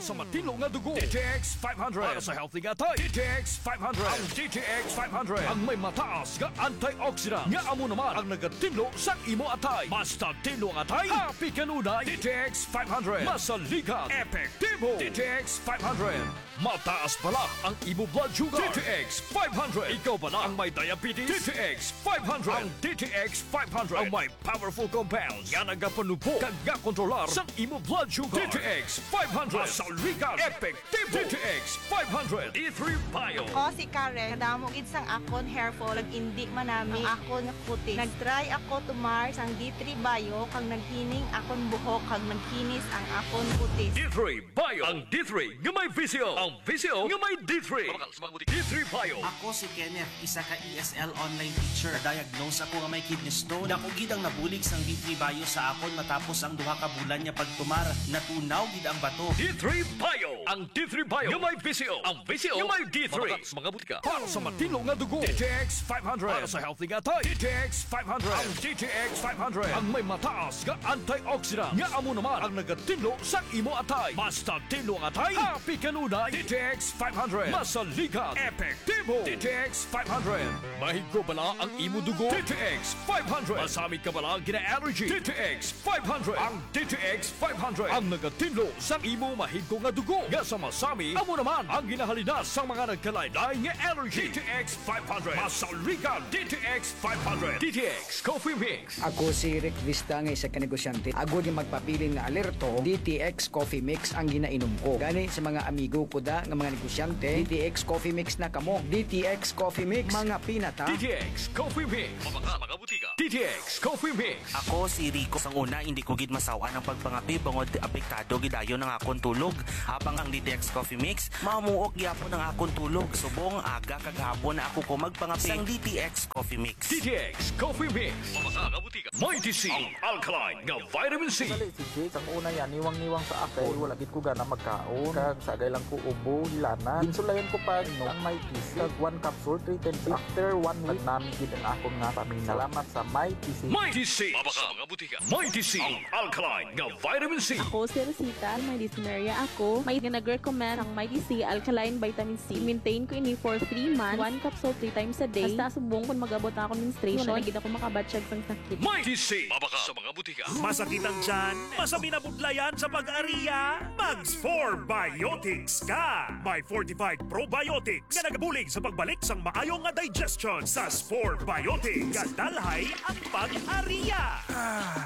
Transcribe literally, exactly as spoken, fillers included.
sa matino nga dugo. D T X five hundred. Para sa healthy nga tay. D T X five hundred. Ang D T X five hundred. Ang may mataas nga antioxidant. Nga amo naman ang nagatinlo sa imo atay. Basta tinlo nga atay. Happy kanunay. D T X five hundred. Masaligan. Epektibo. D T X five hundred. Mataas pala ang imo blood sugar. D T X five hundred. Ikaw pala ang may diabetes. D T X five hundred. Ang D T X five hundred ang may powerful compounds nga nagapanubo kag nga kontrolar sa imo blood sugar. D T X five hundred. Masaligan. Epektibo. D T X five hundred. D three Bio. Ako si Karen, kadamo gid sang akon hair fall, nag-indi man nami ang akon nga puti. Nag-try ako tumar sang D three Bio kag naghining akon buhok kag nagkinis ang akon puti. D three Bio. Ang D three nga may visio. Ang visio nga may D three. D three Bio. Ako si Kenneth, isa ka E S L online teacher. Diagnose ako nga may kidney stone. Dako gid ang nabulig sang D three Bio sa akon matapos ang duha ka bulan niya pagtumar. Natunaw gid ang bato. D three Bio. Ang D three Bio nga may visio. Ang visio nga may D three. Mga butika. Para sa matino nga dugo. D T X five hundred. Para sa healthy nga tay. D T X five hundred. Ang D T X five hundred. Ang may mataas nga antioxidant. Nga amo naman ang nagatinlo sa imo atay. Basta tinlo nga atay. Happy kanunay. D T X five hundred. Masaligan. Epektibo. D T X five hundred. Mahigo bala ang imo dugo. D T X five hundred. Masamit ka bala gina-allergy. D T X five hundred. Ang D T X five hundred. Ang nagatinlo sa imo mahigo nga dugo. Nga sa masami, amo naman ang ginahalinas sa mga nagkalaylay nga allergy. D T X five hundred. Masaligan. D T X five hundred. D T X Coffee Mix. Ako si Rick Vista nga isa ka negosyante. Ako di magpapilin nga alerto, D T X Coffee Mix ang ginainom ko. Gani sa mga amigo ko da nga mga negosyante, D T X Coffee Mix na kamo. D T X Coffee Mix, mga pinata. D T X Coffee Mix. Mabaka, mga butika. D T X Coffee Mix. Ako si Rico. Sang una, hindi ko gid masawaan ang pagpangapi bangod apektado gidayon ng akon tulog. Habang ang D T X Coffee Mix, mamuok gyapon ang akon tulog. Subong aga kagahapon na ako ko magpangapi sang D T X Coffee Mix. D T X Coffee Mix. Mabaka, mga butika. Mighty C. Ang alkaline nga vitamin C. Dali si Jake, ang una yan, niwang-niwang sa akin. Wala gid ko gana magkaon. Kag sagay lang ko ubo, hilana. Insulayan ko pa no, ang may T C. Kag one capsule, three ten C. After one week, namin gid ang akong nga pamin. Salamat sa may T C. Mighty C. Mabaka, mga butika. Mighty C. Ang alkaline nga vitamin C. Ako si Rosita, may dyspnea ako. May nag-recommend ang Mighty C Alkaline Vitamin C. Maintain ko ini for three months. One capsule three times a day. Basta subong kung mag-abot ako menstruation. Wala gid ako makabatsyag sang sakit. Mighty C. Mabaka sa mga butika. Masakit ang tiyan, masami na budlayan sa pag-ariya, Mags four Biotics ka! May fortified probiotics nga nagabulig sa pagbalik sang maayong nga digestion sa four Biotics. Kadalhay ang pag-ariya!